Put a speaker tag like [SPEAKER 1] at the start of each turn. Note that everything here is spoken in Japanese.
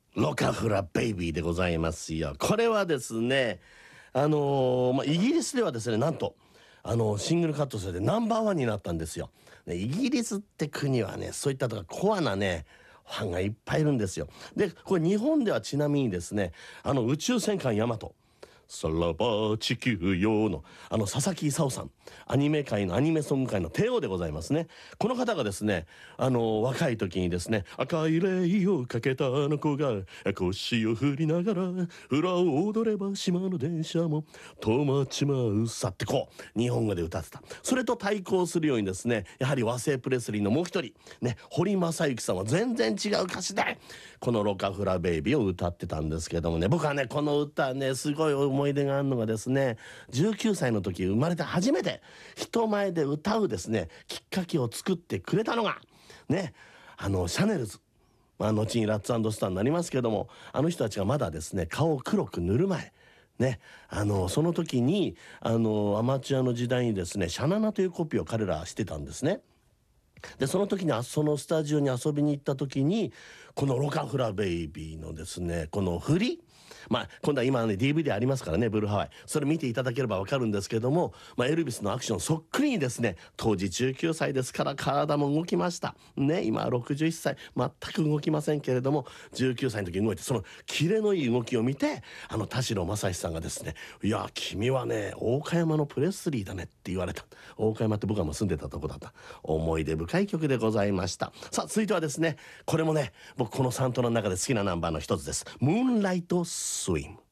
[SPEAKER 1] ロカフラベイビーでございますよ。これはですね、イギリスではですね、なんと、シングルカットされてナンバーワンになったんですよ。ね、イギリスって国はね、そういったとかコアなね、ファンがいっぱいいるんですよ。で、これ日本ではちなみにですね、宇宙戦艦ヤマト。さらば地球よの、佐々木功さん。アニメ界の、アニメソング界の帝王でございますね。この方がですね、若い時にですね、赤いレイをかけたあの子が、腰を振りながら、裏を踊れば島の電車も止まっちまうさってこう、日本語で歌ってた。それと対抗するようにですね、やはり和製プレスリーのもう一人、ね、堀正幸さんは全然違う歌詞で、このロカフラベイビーを歌ってたんですけどもね、僕はね、この歌ね、すごい思い出があるのがですね、19歳の時生まれて初めて人前で歌うですね、きっかけを作ってくれたのが、ね、シャネルズ。後にラッツ&スターになりますけども、あの人たちがまだですね、顔を黒く塗る前、ね、その時に、アマチュアの時代にですね、シャナナというコピーを彼らしてたんですね。で、その時にそのスタジオに遊びに行った時に、このロカフラベイビーのですね、この振り、今度は今ね、DVD ありますからね、ブルーハワイ。それ見ていただければわかるんですけども、エルビスのアクションそっくりにですね、当時19歳ですから体も動きました。ね、今61歳、全く動きませんけれども、19歳の時に動いて、そのキレのいい動きを見て、田代正史さんがですね、いや、君はね、大岡山のプレスリーだねって言われた。大岡山って僕はもう住んでたとこだった。思い出深い曲でございました。さあ、続いてはですね、これもね、僕このサントラの中で好きなナンバーの一つです。ムーンライトスイム。